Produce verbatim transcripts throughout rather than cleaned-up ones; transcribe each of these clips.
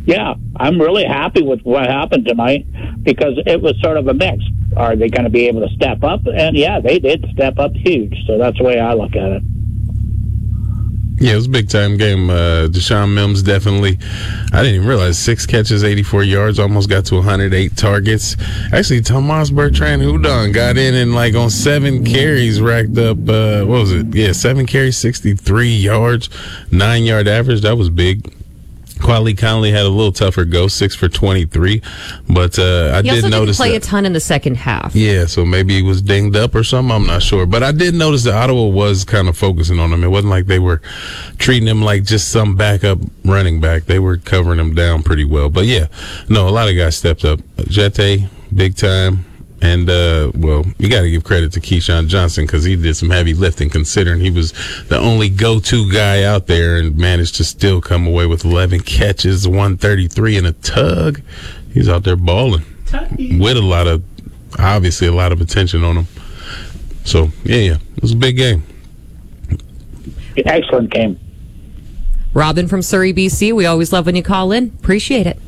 yeah, I'm really happy with what happened tonight because it was sort of a mix. Are they going to be able to step up? And, yeah, they did step up huge. So that's the way I look at it. Yeah, it was a big-time game. Uh, Deshaun Mims definitely, I didn't even realize, six catches, eighty-four yards, almost got to one hundred eight targets. Actually, Tomas Bertrand Hudon got in and, like, on seven carries, racked up, uh, what was it? Yeah, seven carries, sixty-three yards, nine-yard average. That was big. Quali Conley had a little tougher go, six for twenty-three, but uh, I he did also notice didn't play that, a ton in the second half. Yeah, so maybe he was dinged up or something. I'm not sure, but I did notice that Ottawa was kind of focusing on him. It wasn't like they were treating him like just some backup running back. They were covering him down pretty well. But yeah, no, a lot of guys stepped up. Jete, big time. And, uh, well, you got to give credit to Keyshawn Johnson because he did some heavy lifting considering he was the only go-to guy out there and managed to still come away with eleven catches, one thirty-three, and a tug. He's out there balling with a lot of, obviously, a lot of attention on him. So, yeah, yeah, it was a big game. Excellent game. Robin from Surrey, B C, we always love when you call in. Appreciate it.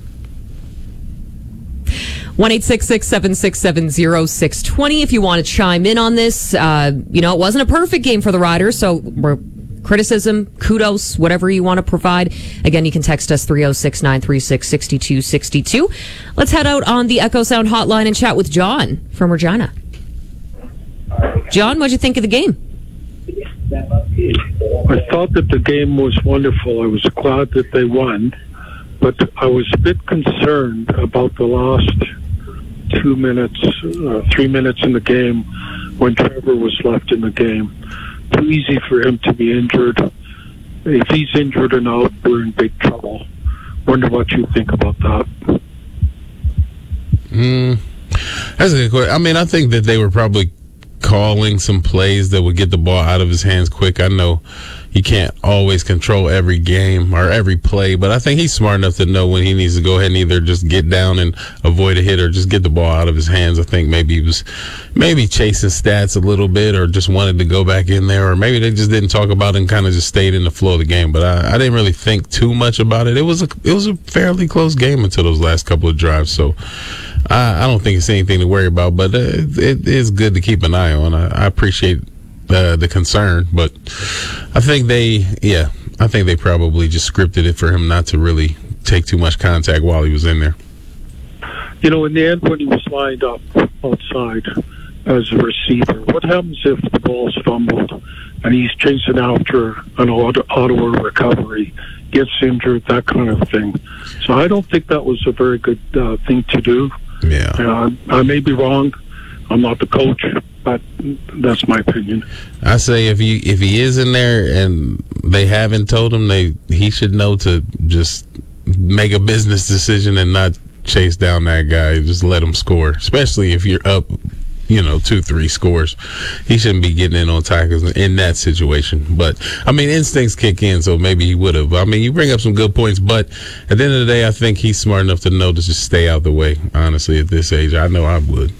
one eight six six, seven six seven, zero six two zero if you want to chime in on this. Uh, you know, it wasn't a perfect game for the Riders, so we're criticism, kudos, whatever you want to provide. Again, you can text us three oh six, nine three six, six two six two. Let's head out on the Echo Sound hotline and chat with John from Regina. John, what'd you think of the game? I thought that the game was wonderful. I was glad that they won, but I was a bit concerned about the last two minutes, uh, three minutes in the game when Trevor was left in the game. Too easy for him to be injured. If he's injured and out, we're in big trouble. Wonder what you think about that. Mm, that's a good question. I mean, I think that they were probably calling some plays that would get the ball out of his hands quick. I know you can't always control every game or every play, but I think he's smart enough to know when he needs to go ahead and either just get down and avoid a hit or just get the ball out of his hands. I think maybe he was maybe chasing stats a little bit or just wanted to go back in there, or maybe they just didn't talk about it and kind of just stayed in the flow of the game. But I, I didn't really think too much about it. It was a it was a fairly close game until those last couple of drives. So I, I don't think it's anything to worry about, but uh, it, it is good to keep an eye on. I, I appreciate Uh, the concern, but I think they, yeah, I think they probably just scripted it for him not to really take too much contact while he was in there. You know, in the end, when he was lined up outside as a receiver, what happens if the ball's fumbled and he's chasing after an Ottawa recovery, gets injured, that kind of thing? So I don't think that was a very good uh, thing to do. Yeah, uh, I may be wrong. I'm not the coach, but that's my opinion. I say if he if he is in there and they haven't told him, they he should know to just make a business decision and not chase down that guy. Just let him score, especially if you're up, you know, two, three scores. He shouldn't be getting in on tackles in that situation. But, I mean, instincts kick in, so maybe he would have. I mean, you bring up some good points, but at the end of the day, I think he's smart enough to know to just stay out the way, honestly, at this age. I know I would.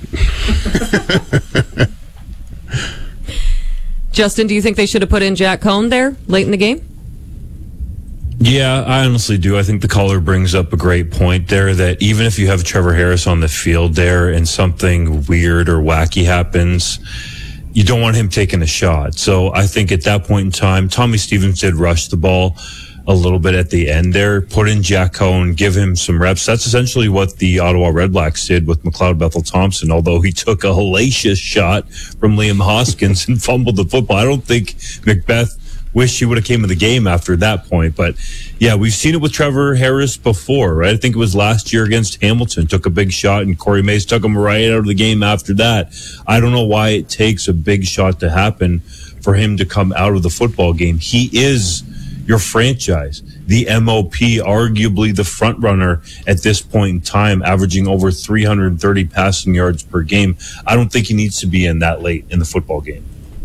Justin, do you think they should have put in Jack Cohn there late in the game? Yeah, I honestly do. I think the caller brings up a great point there that even if you have Trevor Harris on the field there and something weird or wacky happens, you don't want him taking a shot. So I think at that point in time, Tommy Stevens did rush the ball a little bit at the end there, put in Jack Cohn, give him some reps. That's essentially what the Ottawa Redblacks did with McLeod Bethel-Thompson, although he took a hellacious shot from Liam Hoskins and fumbled the football. I don't think Macbeth wished he would have came in the game after that point. But, yeah, we've seen it with Trevor Harris before, right? I think it was last year against Hamilton. Took a big shot, and Corey Mays took him right out of the game after that. I don't know why it takes a big shot to happen for him to come out of the football game. He is your franchise, the M O P, arguably the front runner at this point in time, averaging over three hundred thirty passing yards per game. I don't think he needs to be in that late in the football game.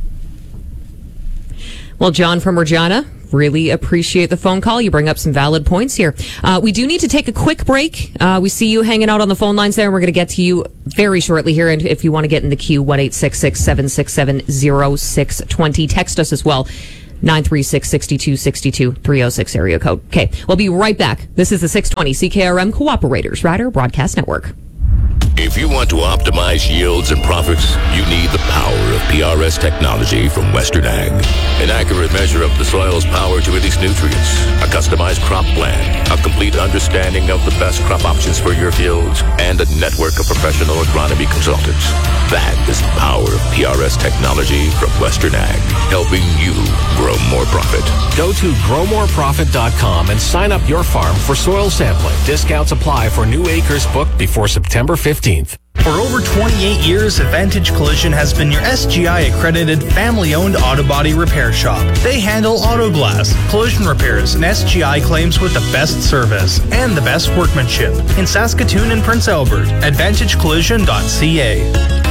Well, John from Regina, really appreciate the phone call. You bring up some valid points here. Uh, we do need to take a quick break. Uh, we see you hanging out on the phone lines there, and we're going to get to you very shortly here. And if you want to get in the queue, one eight six six, seven six seven, zero six two zero. Text us as well. nine three six, six two six two, three oh six area code. Okay, we'll be right back. This is the six twenty C K R M Cooperators Rider Broadcast Network. If you want to optimize yields and profits, you need the power of P R S technology from Western Ag. An accurate measure of the soil's power to release nutrients, a customized crop plan, a complete understanding of the best crop options for your fields, and a network of professional agronomy consultants. That is the power of P R S technology from Western Ag, helping you grow more profit. Go to grow more profit dot com and sign up your farm for soil sampling. Discounts apply for new acres booked before September fifteenth. For over twenty-eight years, Advantage Collision has been your S G I-accredited, family-owned auto body repair shop. They handle auto glass, collision repairs, and S G I claims with the best service and the best workmanship. In Saskatoon and Prince Albert, advantage collision dot c a.